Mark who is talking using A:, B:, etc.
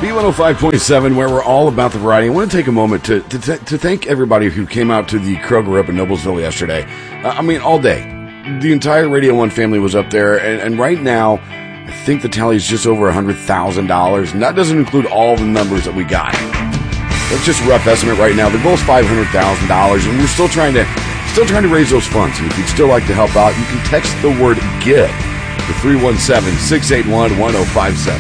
A: B105.7, where we're all about the variety. I want to take a moment to thank everybody who came out to the Kroger up in Noblesville yesterday. All day. The entire Radio 1 family was up there, and right now, I think the tally is just over $100,000, and that doesn't include all the numbers that we got. That's just a rough estimate right now. The goal is $500,000, and we're still trying to raise those funds. And if you'd still like to help out, you can text the word GIVE to 317-681-1057.